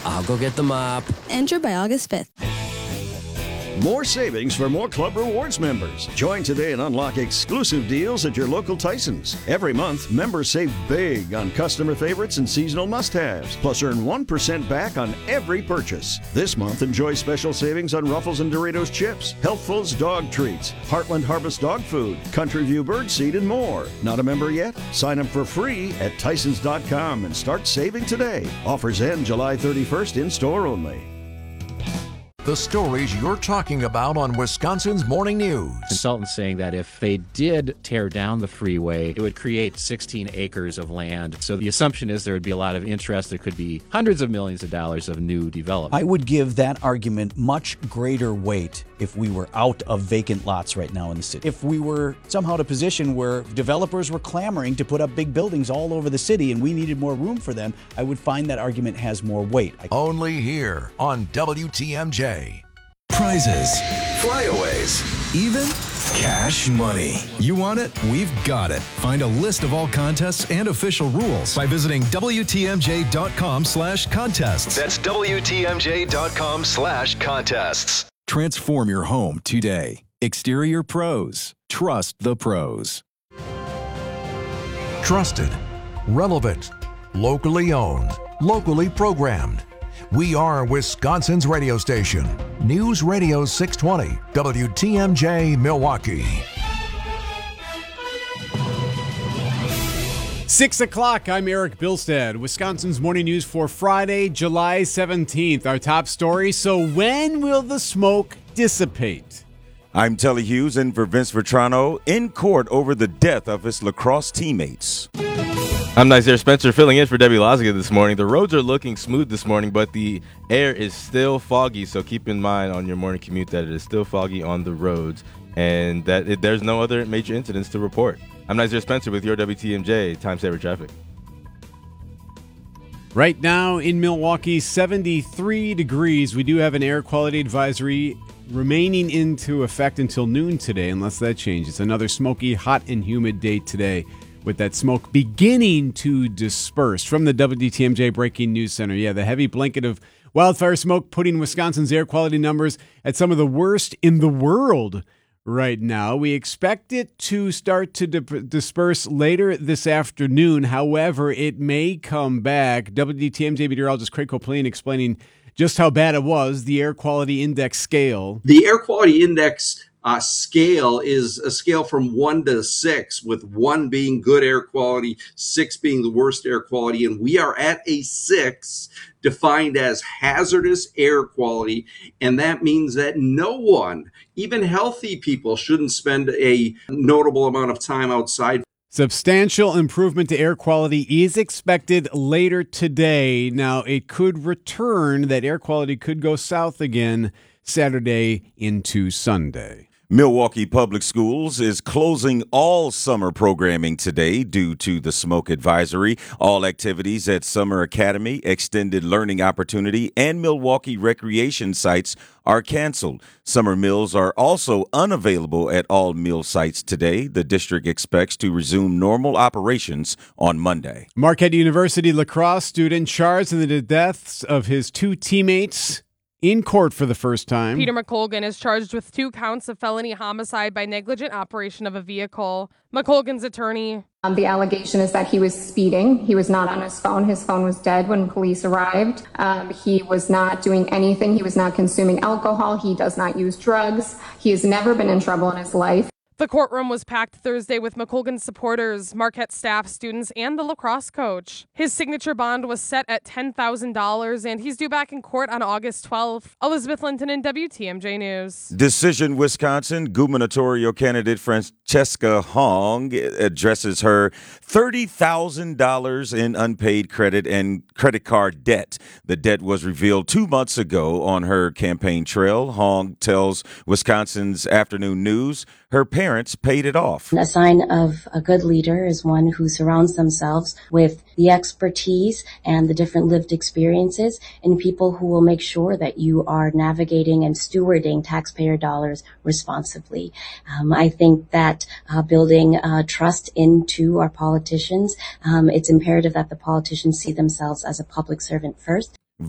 I'll go get the mop. Enter by August 5th. More savings for more Club Rewards members. Join today and unlock exclusive deals at your local Tysons. Every month, members save big on customer favorites and seasonal must-haves, plus earn 1% back on every purchase. This month, enjoy special savings on Ruffles and Doritos chips, Healthful's dog treats, Heartland Harvest dog food, Country View birdseed, and more. Not a member yet? Sign up for free at Tysons.com and start saving today. Offers end July 31st in store only. The stories you're talking about on Wisconsin's Morning News. Consultants saying that if they did tear down the freeway, it would create 16 acres of land. So the assumption is there would be a lot of interest. There could be hundreds of millions of dollars of new development. I would give that argument much greater weight if we were out of vacant lots right now in the city. If we were somehow in a position where developers were clamoring to put up big buildings all over the city and we needed more room for them, I would find that argument has more weight. Only here on WTMJ. Prizes, flyaways, even cash money. You want it? We've got it. Find a list of all contests and official rules by visiting WTMJ.com/contests. That's WTMJ.com/contests. Transform your home today. Exterior Pros. Trust the pros. Trusted, relevant, locally owned, locally programmed. We are Wisconsin's radio station. News Radio 620, WTMJ Milwaukee. 6 o'clock, I'm Eric Bilstead. Wisconsin's Morning News for Friday, July 17th. Our top story, so when will the smoke dissipate? I'm Telly Hughes in for Vince Vetrano in court over the death of his lacrosse teammates. I'm Nizer Spencer filling in for Debbie Loziga this morning. The roads are looking smooth this morning, but the air is still foggy, so keep in mind on your morning commute that it is still foggy on the roads and that there's no other major incidents to report. I'm Nizer Spencer with your WTMJ Time Saver Traffic. Right now in Milwaukee, 73 degrees. We do have an air quality advisory remaining into effect until noon today, unless that changes. Another smoky, hot, and humid day today, with that smoke beginning to disperse. From the WTMJ Breaking News Center, the heavy blanket of wildfire smoke putting Wisconsin's air quality numbers at some of the worst in the world right now. We expect it to start to disperse later this afternoon. However, it may come back. WTMJ meteorologist Craig Copeland explaining just how bad it was, the air quality index scale. The air quality index scale is a scale from 1 to 6, with 1 being good air quality, 6 being the worst air quality. And we are at a 6, defined as hazardous air quality. And that means that no one, even healthy people, shouldn't spend a notable amount of time outside. Substantial improvement to air quality is expected later today. Now, it could return. That air quality could go south again Saturday into Sunday. Milwaukee Public Schools is closing all summer programming today due to the smoke advisory. All activities at Summer Academy, Extended Learning Opportunity, and Milwaukee recreation sites are canceled. Summer meals are also unavailable at all meal sites today. The district expects to resume normal operations on Monday. Marquette University lacrosse student charged in the deaths of his 2 teammates in court for the first time. Peter McColgan is charged with 2 counts of felony homicide by negligent operation of a vehicle. McColgan's attorney. The allegation is that he was speeding. He was not on his phone. His phone was dead when police arrived. He was not doing anything. He was not consuming alcohol. He does not use drugs. He has never been in trouble in his life. The courtroom was packed Thursday with McColgan's supporters, Marquette staff, students, and the lacrosse coach. His signature bond was set at $10,000, and he's due back in court on August 12th. Elizabeth Linton in WTMJ News. Decision Wisconsin gubernatorial candidate Francesca Hong addresses her $30,000 in unpaid credit and credit card debt. The debt was revealed 2 months ago on her campaign trail. Hong tells Wisconsin's Afternoon News her parents paid it off. A sign of a good leader is one who surrounds themselves with the expertise and the different lived experiences and people who will make sure that you are navigating and stewarding taxpayer dollars responsibly. I think that building trust into our politicians, it's imperative that the politicians see themselves as a public servant first.